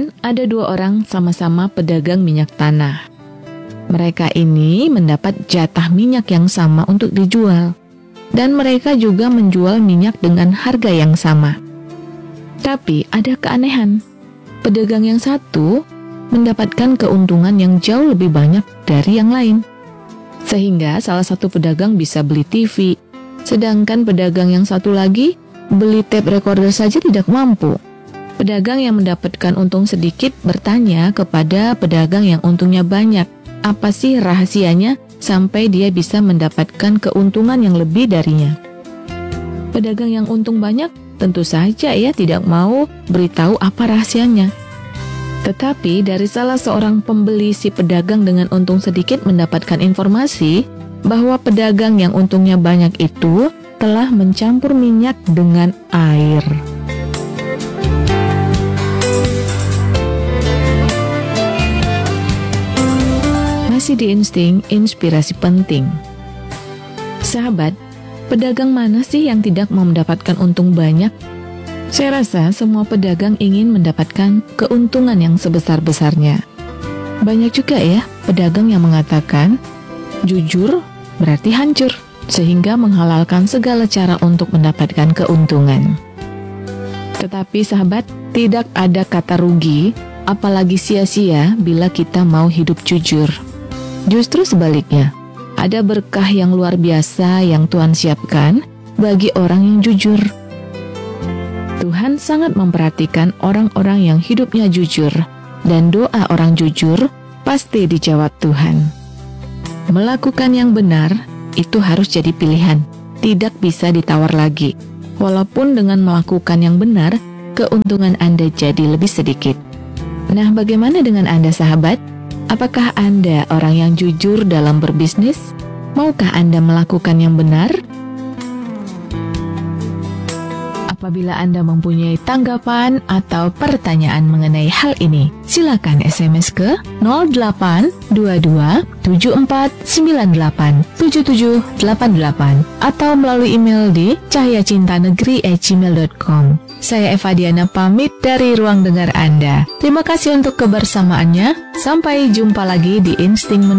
Kemudian ada 2 orang sama-sama pedagang minyak tanah. Mereka ini mendapat jatah minyak yang sama untuk dijual. Dan mereka juga menjual minyak dengan harga yang sama. Tapi ada keanehan. Pedagang yang satu mendapatkan keuntungan yang jauh lebih banyak dari yang lain. Sehingga salah satu pedagang bisa beli TV, sedangkan pedagang yang satu lagi beli tape recorder saja tidak mampu. Pedagang yang mendapatkan untung sedikit bertanya kepada pedagang yang untungnya banyak, apa sih rahasianya sampai dia bisa mendapatkan keuntungan yang lebih darinya? Pedagang yang untung banyak tentu saja ia tidak mau beritahu apa rahasianya. Tetapi dari salah seorang pembeli si pedagang dengan untung sedikit mendapatkan informasi bahwa pedagang yang untungnya banyak itu telah mencampur minyak dengan air. Masih di Insting Inspirasi Penting. Sahabat, pedagang mana sih yang tidak mau mendapatkan untung banyak? Saya rasa semua pedagang ingin mendapatkan keuntungan yang sebesar-besarnya. Banyak juga ya pedagang yang mengatakan, jujur berarti hancur, sehingga menghalalkan segala cara untuk mendapatkan keuntungan. Tetapi sahabat, tidak ada kata rugi, apalagi sia-sia bila kita mau hidup jujur. Justru sebaliknya, ada berkah yang luar biasa yang Tuhan siapkan bagi orang yang jujur. Tuhan sangat memperhatikan orang-orang yang hidupnya jujur, dan doa orang jujur pasti dijawab Tuhan. Melakukan yang benar itu harus jadi pilihan, tidak bisa ditawar lagi. Walaupun dengan melakukan yang benar, keuntungan Anda jadi lebih sedikit. Nah, bagaimana dengan Anda, sahabat? Apakah Anda orang yang jujur dalam berbisnis? Maukah Anda melakukan yang benar? Apabila Anda mempunyai tanggapan atau pertanyaan mengenai hal ini, silakan SMS ke 082274987788 atau melalui email di cahayacintanegeri@gmail.com. Saya Eva Diana pamit dari Ruang Dengar Anda. Terima kasih untuk kebersamaannya. Sampai jumpa lagi di Insting